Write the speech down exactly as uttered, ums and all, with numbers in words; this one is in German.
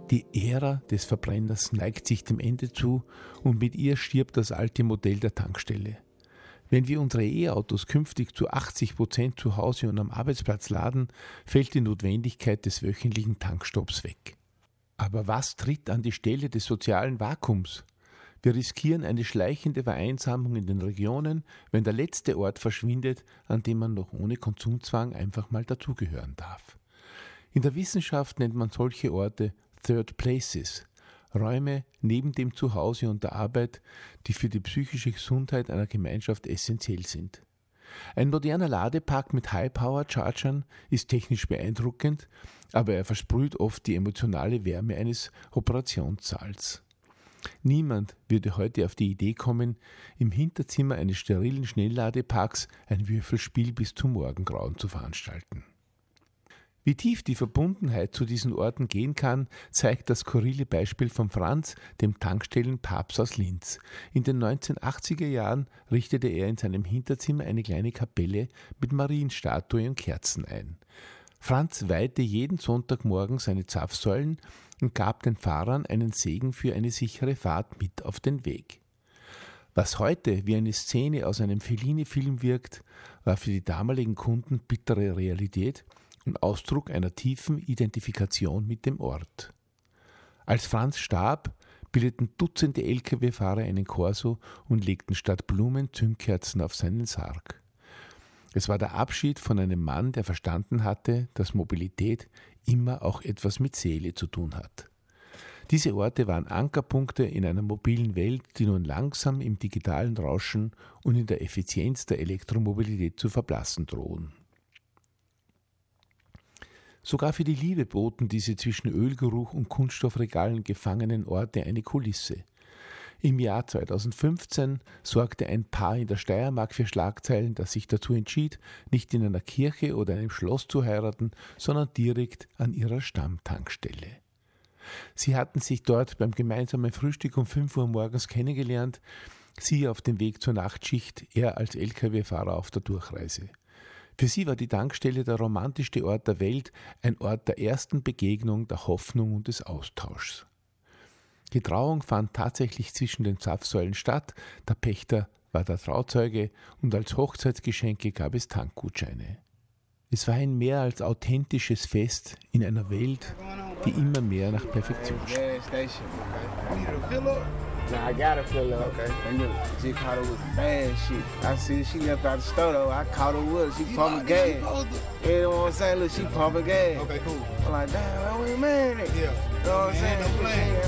Die Ära des Verbrenners neigt sich dem Ende zu und mit ihr stirbt das alte Modell der Tankstelle. Wenn wir unsere E-Autos künftig zu achtzig Prozent zu Hause und am Arbeitsplatz laden, fällt die Notwendigkeit des wöchentlichen Tankstopps weg. Aber was tritt an die Stelle des sozialen Vakuums? Wir riskieren eine schleichende Vereinsamung in den Regionen, wenn der letzte Ort verschwindet, an dem man noch ohne Konsumzwang einfach mal dazugehören darf. In der Wissenschaft nennt man solche Orte Third Places, Räume neben dem Zuhause und der Arbeit, die für die psychische Gesundheit einer Gemeinschaft essentiell sind. Ein moderner Ladepark mit High-Power-Chargern ist technisch beeindruckend, aber er versprüht oft die emotionale Wärme eines Operationssaals. Niemand würde heute auf die Idee kommen, im Hinterzimmer eines sterilen Schnellladeparks ein Würfelspiel bis zum Morgengrauen zu veranstalten. Wie tief die Verbundenheit zu diesen Orten gehen kann, zeigt das skurrile Beispiel von Franz, dem Tankstellenpapst aus Linz. In den neunzehnhundertachtziger Jahren richtete er in seinem Hinterzimmer eine kleine Kapelle mit Marienstatue und Kerzen ein. Franz weihte jeden Sonntagmorgen seine Zapfsäulen und gab den Fahrern einen Segen für eine sichere Fahrt mit auf den Weg. Was heute wie eine Szene aus einem Fellini-Film wirkt, war für die damaligen Kunden bittere Realität und Ausdruck einer tiefen Identifikation mit dem Ort. Als Franz starb, bildeten Dutzende L K W-Fahrer einen Korso und legten statt Blumen Zündkerzen auf seinen Sarg. Es war der Abschied von einem Mann, der verstanden hatte, dass Mobilität immer auch etwas mit Seele zu tun hat. Diese Orte waren Ankerpunkte in einer mobilen Welt, die nun langsam im digitalen Rauschen und in der Effizienz der Elektromobilität zu verblassen drohen. Sogar für die Liebe boten diese zwischen Ölgeruch und Kunststoffregalen gefangenen Orte eine Kulisse. Im Jahr zweitausendfünfzehn sorgte ein Paar in der Steiermark für Schlagzeilen, das sich dazu entschied, nicht in einer Kirche oder einem Schloss zu heiraten, sondern direkt an ihrer Stammtankstelle. Sie hatten sich dort beim gemeinsamen Frühstück um fünf Uhr morgens kennengelernt, sie auf dem Weg zur Nachtschicht, er als L K W-Fahrer auf der Durchreise. Für sie war die Tankstelle der romantischste Ort der Welt, ein Ort der ersten Begegnung, der Hoffnung und des Austauschs. Die Trauung fand tatsächlich zwischen den Zapfsäulen statt, der Pächter war der Trauzeuge und als Hochzeitsgeschenke gab es Tankgutscheine. Es war ein mehr als authentisches Fest in einer Welt, die immer mehr nach Perfektion strebt. Nah, I gotta fill up. Okay. And look, she caught her with bad shit. I see she left out the store though. I caught her with her. She pumping gas. You know what I'm saying? Look, she pumping gas. Okay, cool. I'm like, damn, I ain't mad at it. Yeah. You know what I'm saying?